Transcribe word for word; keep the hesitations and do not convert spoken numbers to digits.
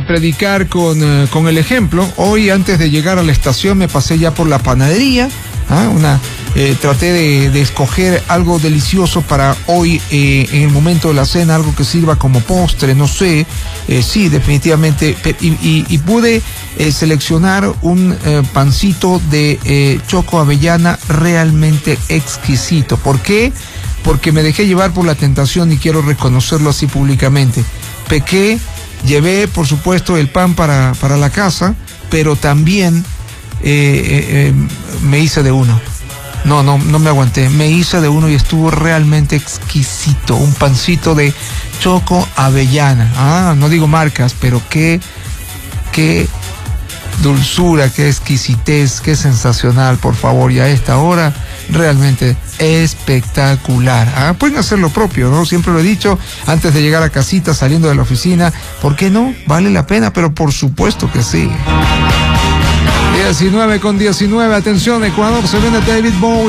predicar con, uh, con el ejemplo. Hoy, antes de llegar a la estación, me pasé ya por la panadería. ¿Ah? Una, eh, traté de, de escoger algo delicioso para hoy, eh, en el momento de la cena, algo que sirva como postre, no sé. Eh, sí, definitivamente. Y, y, y pude eh, seleccionar un eh, pancito de eh, choco avellana realmente exquisito. ¿Por qué? Porque me dejé llevar por la tentación y quiero reconocerlo así públicamente. Pequé, llevé, por supuesto, el pan para, para la casa, pero también Eh, eh, eh, me hice de uno. No, no, no me aguanté. Me hice de uno y estuvo realmente exquisito. Un pancito de choco avellana. Ah, no digo marcas, pero qué, qué dulzura, qué exquisitez, qué sensacional, por favor. Y a esta hora, realmente espectacular. Ah, pueden hacer lo propio, ¿no? Siempre lo he dicho, antes de llegar a casita, saliendo de la oficina. ¿Por qué no? Vale la pena, pero por supuesto que sí. diecinueve con diecinueve, atención, Ecuador, se viene David Bowie.